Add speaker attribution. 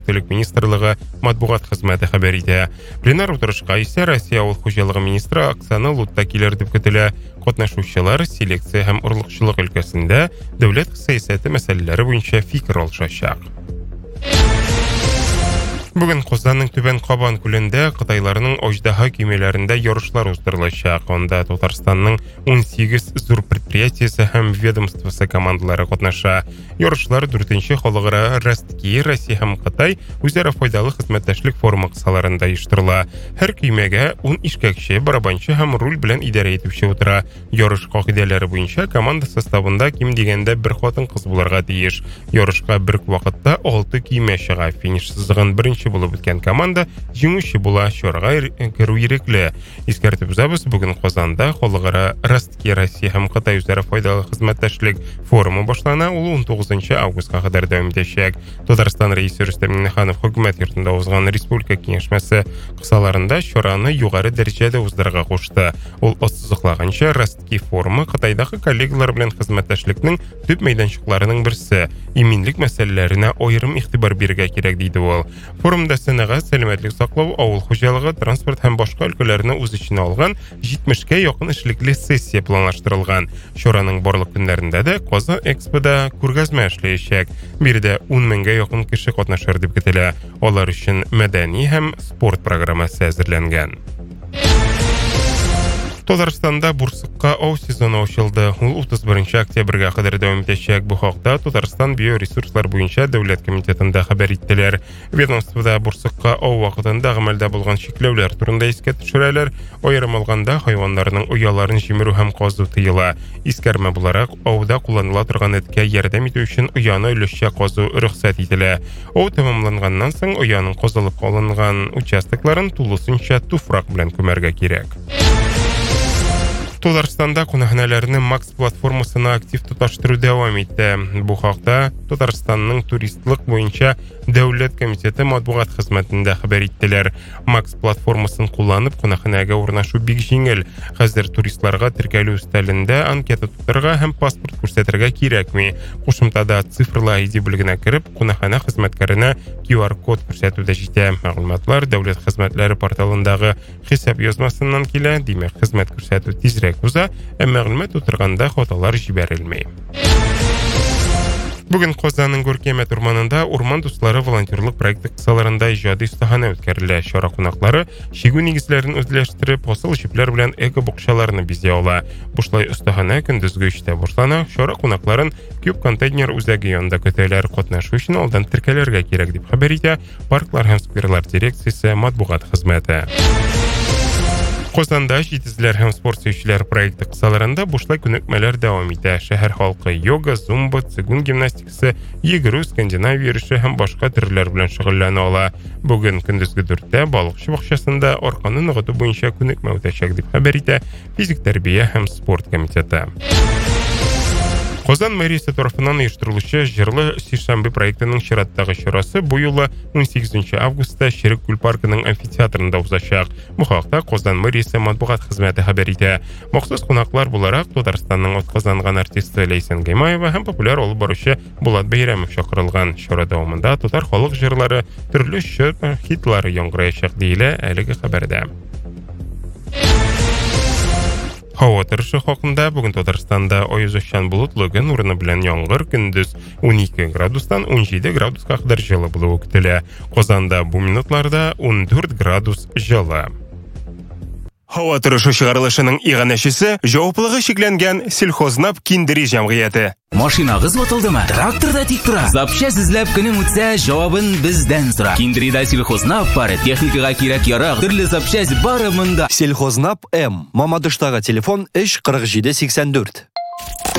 Speaker 1: Төлік министрлігі матбуғат қызметі хабар ете. Пленар отырышқа ise Россия ауыл хожалығы министрі Оксана Лутта келер деп күтілі. Қатнашушылар селекция һәм ұрлықшылық өлкәсендә дәүләт саясаты мәсьәләләре буенча фикер алышачак. Бүген Казанның Түбән Кабан күлендә Кытайларның Ождаһа көймәләрендә ярышлар уздырылачак. Онда Татарстанның 18 зур предприятиесе һәм ведомствосы командалары катнаша. Ярышлар 4-нче халыкара Ростки, Россия һәм Кытай үзара файдалы хезмәттәшлек форумы кысаларында оештырыла. Һәр көймәгә 10 ишкәкче, барабанчы һәм руль белән идарә итүче утыра. Ярыш кагыйдәләре буенча команда составында ким дигәндә бер хатын-кыз булырга тиеш. Ярышка бер вакытта 6 көймә чыга. Финиш сызыгын беренче булып үткән команда җиңүче була. Чарага керү ирекле. Искәртеп узабыз, бүген Казанда халыкара Ростки, Россия һәм Кытай үзара файдалы хезмәттәшлек форумы башлана. Ул 19 августка кадәр дәвам итәчәк. Татарстан рәисе Рөстәм Миңнеханов хөкүмәт йортында узган республика киңәшмәсе кысаларында чараны югары дәрәҗәдә уздырырга кушты. Ул ассызыклаганча, Ростки форумы Кытайдагы коллегалар белән хезмәттәшлекнең төп мәйданчыкларының берсе. Иминлек мәсьәләләренә аерым игътибар бирергә кирәк диде ул. Форумда сәнәгать, сәламәтлек саклау, авыл хуҗалыгы, транспорт һәм башка өлкәләрне үз иченә алган 70-кә якын эшлекле сессия планлаштырылган. Чараның барлык көннәрендә дә Казан Экспода күргәзмә эшләячәк. Биредә 10 меңгә якын кеше катнашыр дип көтелә. Алар өчен мәдәни һәм спорт программасы әзерләнгән. Татарстанда бурсыкка ау сезоны ачылды. Ул 31 октябрьгә кадәр дәвам итәчәк. Бу хакта Татарстан биоресурслар буенча дәүләт комитетында хәбәр иттеләр. Ведомствода бурсыкка ау вакытында гамәлдә булган чикләүләр турында искә төшерәләр. Аерым алганда хайваннарның ояларын җимерү һәм казу тыела. Искәрмә буларак ауда кулланыла торган эткә ярдәм итү өчен ояны өлешчә казу рөхсәт ителә. Ау тәмамланганнан соң ояның казылып калынган участокларын тулысынча туфрак белән күмәргә кирәк. Татарстанда кунакханәләрне Макс платформасына актив тоташтыру дәвам итте. Бу хакта Татарстанның туристлык буенча дәүләт комитеты матбугат хезмәтендә хәбәр иттеләр. Макс платформасын кулланып кунакханәгә урнашу бик җиңел. Хәзер туристларга теркәлү өстәлендә анкета тутырырга һәм паспорт күрсәтергә кирәкми. Кушымтада цифрлы ID бүлегенә кереп, кунакханә хезмәткәренә QR-код күрсәтүдә җитә. Мәгълүматлар дәүләт хезмәтләре порталындагы хисап язмасыннан килә. Димәк, хезмәт күрсәтү тизрәк уза, мәгълүмат тутырганда хаталар җибәрелми. Бүген Казанның Гөркемет урманында урман дуслары волонтерлык проекты кысаларында иҗади остахана үткәрелә. Чара кунаклары шигү нигезләрен үзләштереп, посыл җипләр белән эко-букчаларны бизә ала. Бушлай остахана көндезге 3-тә башлана. Чара кунакларын күп контейнер үзәге янында көтәләр. Катнашу өчен алдан теркәләргә кирәк дип хәбәр итә Парклар һәм скверлар дирекциясе матбугат хезмәте. Казанда җитезләр һәм спорт сөючеләр проекты кысаларында бушлай күнекмәләр дәвам итә. Шәһәр халкы йога, зумба, цигун гимнастикасы, йөгерү, скандинав йөреше һәм башка төрләр белән шөгыльләнә ала. Бүген көндезге 4-тә балыкчы бакчасында арканы ныгыту буенча күнекмә үтәчәк дип хәбәр итә физик тәрбия һәм спорт комитеты. Казан мэриясе тарафыннан оештырылучы җырлы сишәмбе проектының чираттагы чарасы бу юлы 18 августта Ширек күл паркының амфитеатрында узачак. Бу хакта Казан мэриясе матбугат хезмәте хәбәр итә. Махсус кунаклар буларак Татарстанның атказанган артисты Ләйсән Гаймаева һәм популяр алып баручы Булат Бәйрәмов чакырылган. Чара дәвамында татар халык җырлары, төрле хитлары яңгыраячак диелә әлеге хәбәрдә. Һава торышы хакында бүген Татарстанда аязучан болытлы көн урыны белән яңгыр, көндез 12 градустан 17 градуска кадәр җылы булуы көтелә. Казанда бу минутларда 14 градус җылы. Һава торышы чыгарылышының иганәчесе җаваплылыгы шикләнгән Сельхознап Киндери җәмгыяте.
Speaker 2: Машинагыз ватылдымы? Тракторда тик тора. Запчасть эзләп көнең үтсә, җавабын бездән сора. Киндерида Сельхознап бары, техникага кирәк ярак, төрле запчасть бары монда.
Speaker 3: Сельхознап М. Мамадыштагы телефон 3 47 84.